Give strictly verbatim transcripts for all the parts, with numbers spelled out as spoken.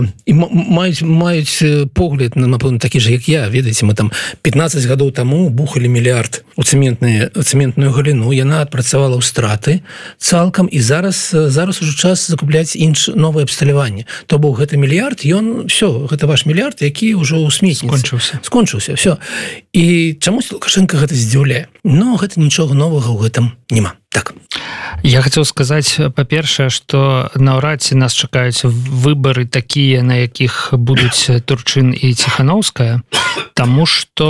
і маюць маюць погляд на, напэўна, такі ж, як я. Ведаеце, мы там пятнаццаць гадоў таму бухалі мільярд у цэментную, цэментную галіну, яна адпрацавала ў страты цалкам, і зараз зараз ужо час закупляць інш новае абсталяванне. То бок гэты мільярд, ён, все, гэта ваш мільярд, які ўжо ў сметніцы. Скончыўся. Скончыўся, все. І чамусь Лукашенко гэта здзіўляе. Но гэта нічога новага ў гэтым няма. Так. Я хацеў сказаць, па-першае, што наўрад ці нас чакаюць выбары такія, на якіх будуць Турчын і Ціхановская, таму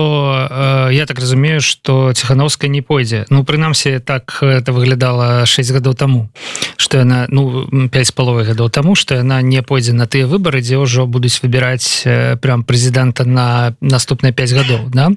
што э, я так разумею, што Ціхановская не пойдзе. Ну, прынамсі, так это выглядала шэсць гадоў таму, што яна, ну, пяць з паловай гадоў таму, што яна не пойдзе на тыя выбары, дзе ўжо будуць выбіраць э, прям прэзідэнта на наступныя пяць гадоў, да?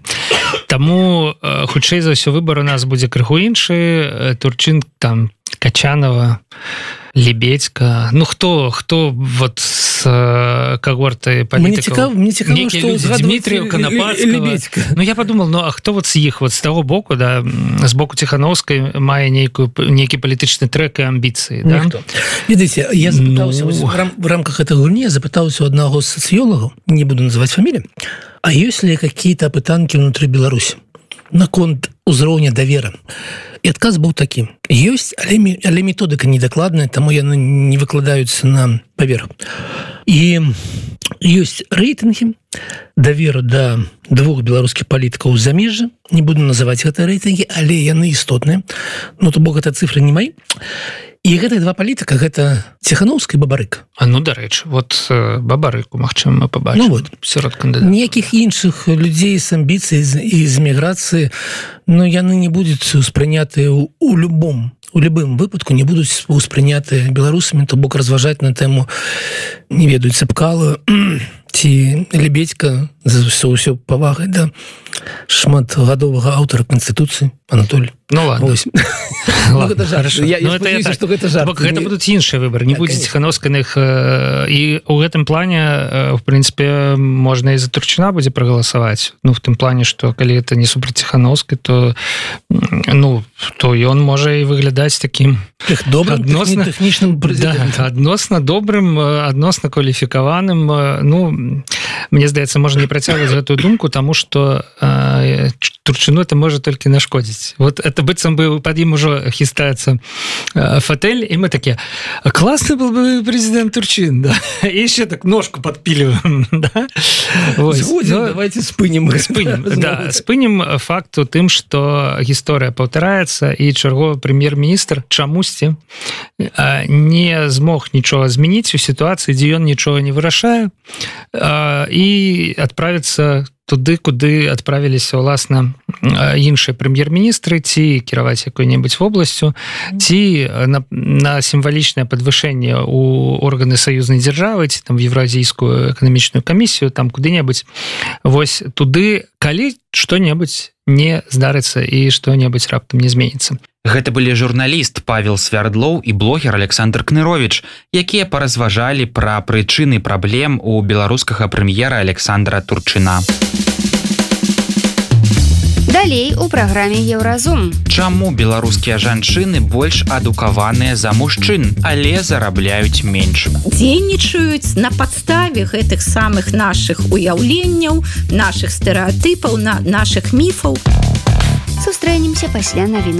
Таму, э, хутчэй за ўсё, выбар у нас будзе крыху іншы. Турчын, там, Качанова, Лебедька. Ну, хто, хто вот з э, когорты палітыкаў? Мне цікава, што Дмитрия Конопадского. Ну, я подумал, ну, а хто вот з іх, вот з таго боку, да, з боку Ціхановскай мае нейкую, нейкі палітычны трэк і амбіцыі, да? Ніхто. Видите, я запытаўся, ну... в, рам, в рамках этой гульні, я запытаўся у аднаго з сацыёлагаў, не буду называть фамилию, а ёсць ли какие-то апытанкі внутри Беларуси наконт узроўня давера? І адказ быў такі. Ёсць, але, але методыка недакладная, таму яны не выкладаюцца на паверх. І ёсць рэйтынгі даверу да двух беларускіх палітыкаў з замежжа. Не буду называць гэтыя рэйтынгі, але яны істотныя. Ну, то бок, гэта цифры не мои. І гэтыя два палітыка, гэта Ціхановская і Бабарык. А ну, дарэчы, вот Бабарыку, магчыма, мы пабачым. Ну, вот. Сярод кандыдатаў. Ніякіх іншых людзей з амбіцыяй і з міграцыі, ну, яны не будуць успрынятыя ў, у любом, у любым выпадку не будуць успрынятыя беларусамі, то бок разважаць на тэму, не ведаю, Цэпкала ці Лебедька, за ўсё, ўсё павагай, да, шматгадовага аўтара Канстытуцыі, Анатолий. Ну, ладно. Ладно, гэта жарт. Я, я спадзяюся, што гэта жарт. Гэта будуць іншыя выбары, не будзе Ціхановсканых. І ў гэтым плане, в прынцыпе, можна і за Турчына будзе прагаласаваць. Ну, в тым плане, што калі гэта не супраць Ціхановскай, то, ну, то ён можа і выглядаць такім добрым, адносна, тэхнічным прэзідэнтам. Да, адносна добрым, адносна кваліфікаваным. Ну, мне здаецца, можна не працягваць гэтую думку, таму што э, Турчыну это можа толькі нашкодзіць. Вот это быццам бы пад ім ужо хістаецца э, фатэль, і мы такія, класны был бы прэзідэнт Турчын, да? І яшчэ так ножку падпіліваем, да? Згодзін, но... давайте спынем. Спынем, да, спынем факт у тым, што гісторыя паўтараецца, і чарговы прэм'ер-міністр чамусьці э, не змог нічога змяніць у сітуацыі, дзе ён нічога не вырашае, э, і адправіцца туды, куды адправіліся, уласна, іншыя прэм'ер-міністры, ці кіраваць якой-небудзь вобласцю, ці на, на сімвалічнае падвышэнне ў органы саюзнай дзяржавы, ці там в Евразійскую эканамічную камісію, там куды-небудзь. Вось туды, калі што-небудзь не здарыцца і што-небудзь раптам не зменіцца. Гэта былі журналіст Павел Свярдлоў і блогер Александр Кныровіч, якія паразважалі пра прычыны праблем у беларускага прэм'ера Александра Турчына. Далей у праграме Еўразум. Чаму беларускія жанчыны больш адукаваныя за мужчын, але зарабляюць менш? Дзейнічаюць на падставе гэтых самых нашых уяўленняў, нашых стэрэатыпаў, на нашых міфаў. Сустрэнемся пасля навінаў.